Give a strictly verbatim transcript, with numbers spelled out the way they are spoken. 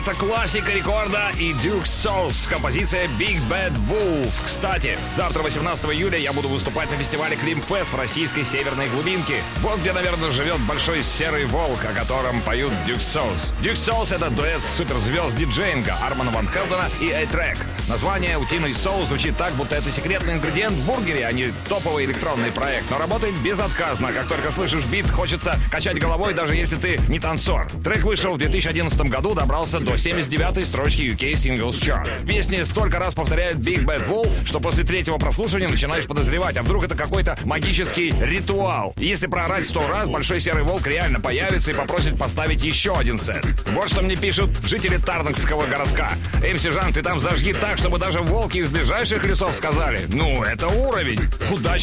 Это классика рекорда и Duke Souls, композиция Big Bad Wolf. Кстати, завтра, восемнадцатого июля, я буду выступать на фестивале Кримфест в российской северной глубинке. Вот где, наверное, живет большой серый волк, о котором поют Duke Souls. Duke Souls — это дуэт суперзвезд диджеинга Армана Ван Хелдена и A-Track. Название «Утиный соус» звучит так, будто это секретный ингредиент в бургере, а не топовый электронный проект. Но работает безотказно. Как только слышишь бит, хочется качать головой, даже если ты не танцор. Трек вышел в две тысячи одиннадцатом году, добрался до семьдесят девятой строчки ю кей Singles Chart. В песне столько раз повторяют Big Bad Wolf, что после третьего прослушивания начинаешь подозревать, а вдруг это какой-то магический ритуал. И если проорать сто раз, большой серый волк реально появится и попросит поставить еще один сет. Вот что мне пишут жители Тарнакского городка. эм си Жан, ты там зажги так, чтобы даже волки из ближайших лесов сказали: ну, это уровень. Удачи!